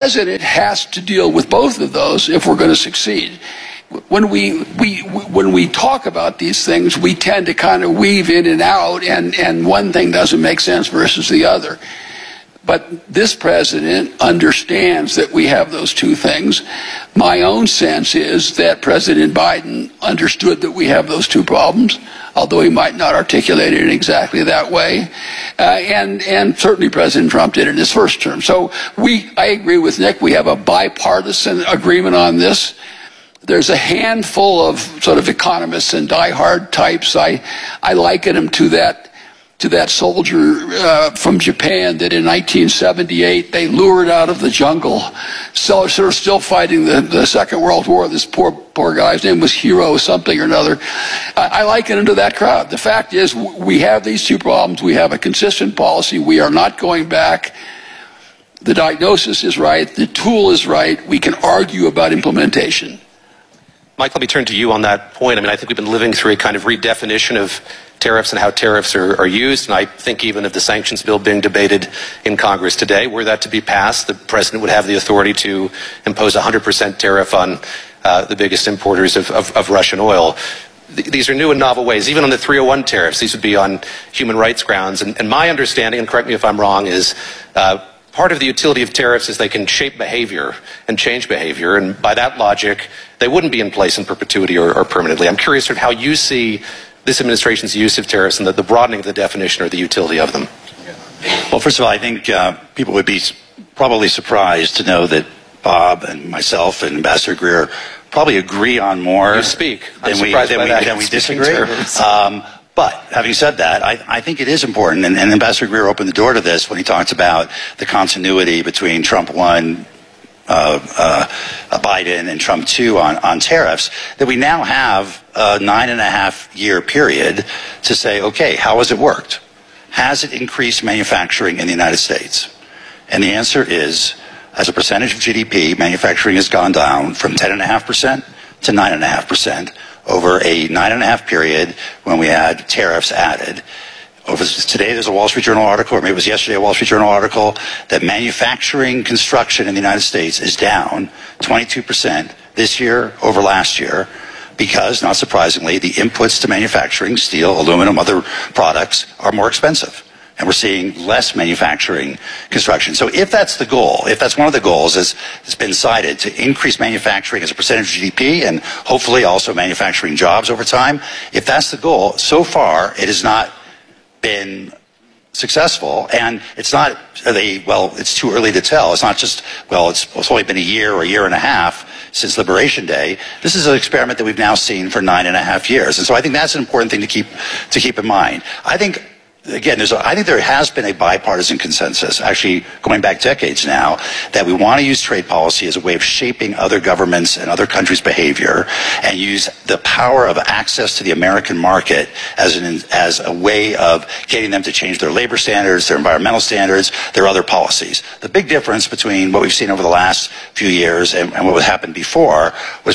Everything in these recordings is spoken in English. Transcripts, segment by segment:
president has to deal with both of those if we're going to succeed. When we talk about these things, we tend to kind of weave in and out, and one thing doesn't make sense versus the other. But this president understands that we have those two things. My own sense is that President Biden understood that we have those two problems, although he might not articulate it in exactly that way. And certainly President Trump did in his first term. So I agree with Nick. We have a bipartisan agreement on this. There's a handful of sort of economists and diehard types. I liken them to that soldier from Japan that in 1978 they lured out of the jungle, so sort of still fighting the Second World War. This poor guy's name was Hiro something or another. I liken him to that crowd. The fact is, we have these two problems. We have a consistent policy. We are not going back. The diagnosis is right. The tool is right. We can argue about implementation. Mike, let me turn to you on that point. I mean, I think we've been living through a kind of redefinition of tariffs and how tariffs are used. And I think even of the sanctions bill being debated in Congress today, were that to be passed, the president would have the authority to impose a 100% tariff on the biggest importers of Russian oil. These are new and novel ways. Even on the 301 tariffs, these would be on human rights grounds. And my understanding, and correct me if I'm wrong, is part of the utility of tariffs is they can shape behavior and change behavior. And by that logic, they wouldn't be in place in perpetuity or permanently. I'm curious sort of how you see this administration's use of tariffs and the broadening of the definition or the utility of them. Well, first of all, I think people would be probably surprised to know that Bob and myself and Ambassador Greer probably agree on more you speak. than we disagree. But having said that, I think it is important, and Ambassador Greer opened the door to this when he talked about the continuity between Trump 1, Biden, and Trump 2 on tariffs, that we now have a 9.5-year period to say, okay, how has it worked? Has it increased manufacturing in the United States? And the answer is, as a percentage of GDP, manufacturing has gone down from 10.5% to 9.5%. over a 9.5 period when we had tariffs added. Today there's a Wall Street Journal article, or maybe it was yesterday a Wall Street Journal article, that manufacturing construction in the United States is down 22% this year over last year because, not surprisingly, the inputs to manufacturing, steel, aluminum, other products, are more expensive. And we're seeing less manufacturing construction. So if that's the goal, if that's one of the goals as has been cited, to increase manufacturing as a percentage of GDP and hopefully also manufacturing jobs over time, if that's the goal, so far it has not been successful. And it's not, it's too early to tell. It's not just, it's only been a year or a year and a half since Liberation Day. This is an experiment that we've now seen for 9.5 years. And so I think that's an important thing to keep in mind. I think, again, I think there has been a bipartisan consensus, actually going back decades now, that we want to use trade policy as a way of shaping other governments and other countries' behavior, and use the power of access to the American market as a way of getting them to change their labor standards, their environmental standards, their other policies. The big difference between what we've seen over the last few years and what happened before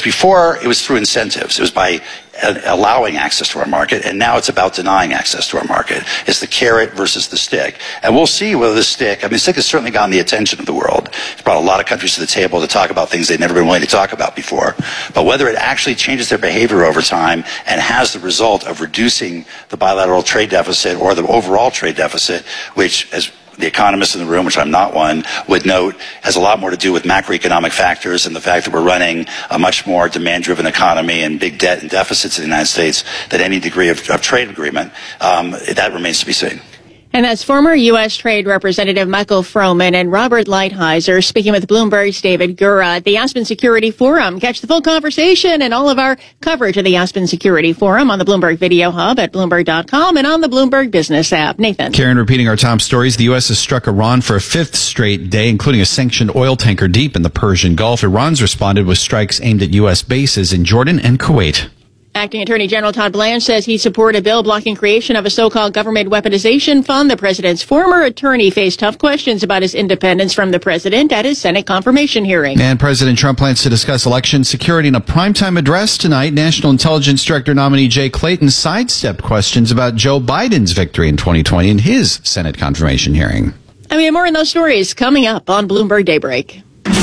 it was through incentives. It was by allowing access to our market, and now it's about denying access to our market. It's the carrot versus the stick. And we'll see whether the stick has certainly gotten the attention of the world. It's brought a lot of countries to the table to talk about things they've never been willing to talk about before. But whether it actually changes their behavior over time and has the result of reducing the bilateral trade deficit or the overall trade deficit, which, as the economists in the room, which I'm not one, would note has a lot more to do with macroeconomic factors and the fact that we're running a much more demand-driven economy and big debt and deficits in the United States than any degree of trade agreement. That remains to be seen. And that's former U.S. Trade Representative Michael Froman and Robert Lighthizer speaking with Bloomberg's David Gura at the Aspen Security Forum. Catch the full conversation and all of our coverage of the Aspen Security Forum on the Bloomberg Video Hub at Bloomberg.com and on the Bloomberg Business app. Nathan. Karen, repeating our top stories, the U.S. has struck Iran for a fifth straight day, including a sanctioned oil tanker deep in the Persian Gulf. Iran's responded with strikes aimed at U.S. bases in Jordan and Kuwait. Acting Attorney General Todd Blanche says he'd support a bill blocking creation of a so-called government weaponization fund. The president's former attorney faced tough questions about his independence from the president at his Senate confirmation hearing. And President Trump plans to discuss election security in a primetime address tonight. National Intelligence Director nominee Jay Clayton sidestepped questions about Joe Biden's victory in 2020 in his Senate confirmation hearing. More on those stories coming up on Bloomberg Daybreak.